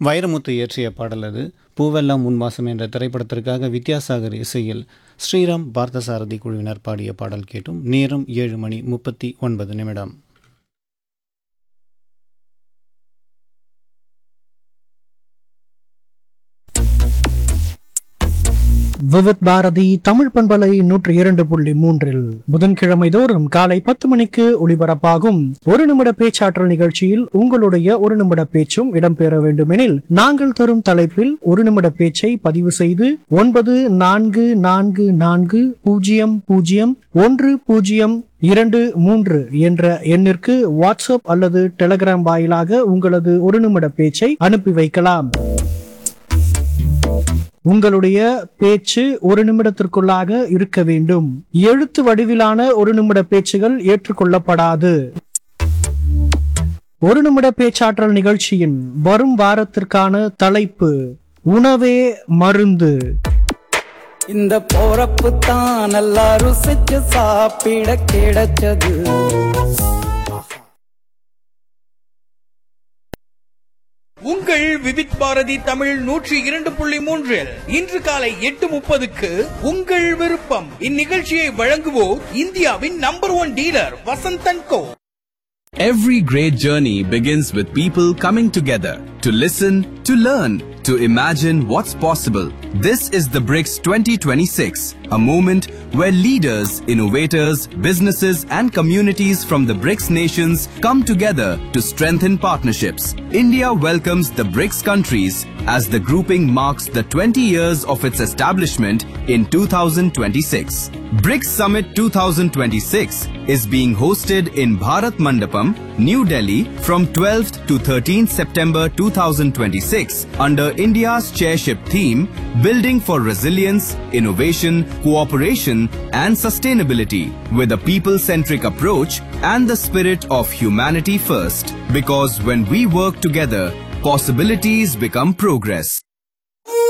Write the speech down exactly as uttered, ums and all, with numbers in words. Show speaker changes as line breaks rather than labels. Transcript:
வைரமுத்து இயற்றிய பாடல் அது. பூவெல்லாம் உன் வாசம் என்ற திரைப்படத்திற்காக வித்யாசாகர் இசையில் ஸ்ரீராம் பார்த்தசாரதி குழுவினர் பாடிய பாடல் கேட்டும். நேரம் ஏழு மணி முப்பத்தி ஒன்பது நிமிடம்.
விவித் பாரதி தமிழ் பண்பலை நூற்றி இரண்டு புள்ளி மூன்றில் புதன்கிழமை தோறும் காலை பத்து மணிக்கு ஒளிபரப்பாகும் ஒரு நிமிட பேச்சாற்றல் நிகழ்ச்சியில் உங்களுடைய ஒரு நிமிட பேச்சும் இடம்பெற வேண்டுமெனில் நாங்கள் தரும் தலைப்பில் ஒரு நிமிட பேச்சை பதிவு செய்து ஒன்பது நான்கு நான்கு நான்கு பூஜ்ஜியம் பூஜ்ஜியம் ஒன்று பூஜ்ஜியம் இரண்டு மூன்று என்ற எண்ணிற்கு வாட்ஸ்அப் அல்லது டெலிகிராம் வாயிலாக உங்களது ஒரு நிமிட பேச்சை அனுப்பி வைக்கலாம். உங்களுடைய பேச்சு ஒரு நிமிடத்திற்குள்ளாக இருக்க வேண்டும். எழுத்து வடிவிலான ஒரு நிமிட பேச்சுகள் ஏற்றுக்கொள்ளப்படாது. ஒரு நிமிட பேச்சாற்றல் நிகழ்ச்சியின் வரும் வாரத்திற்கான தலைப்பு உணவே மருந்து.
இந்த போறப்பு தான் நல்லா ருசிச்சு சாப்பிட கிடைச்சது.
உங்கள் விவித் பாரதி தமிழ் நூற்றி இரண்டு புள்ளி மூன்றில் இன்று காலை எட்டு முப்பதுக்கு உங்கள் விருப்பம். இந்நிகழ்ச்சியை வழங்குவோர் இந்தியாவின் number one dealer Vasanthan go.
Every great journey begins with people coming together to listen, to learn, to imagine what's possible. This is the BRICS twenty twenty-six, a moment where leaders, innovators, businesses and communities from the BRICS nations come together to strengthen partnerships. India welcomes the BRICS countries as the grouping marks the twenty years of its establishment in two thousand twenty-six. BRICS Summit twenty twenty-six is being hosted in Bharat Mandapam, New Delhi from twelfth to thirteenth September two thousand twenty-six under India's chairship theme Building for Resilience, Innovation, Cooperation and Sustainability with a people-centric approach and the spirit of humanity first. Because when we work together, possibilities become progress.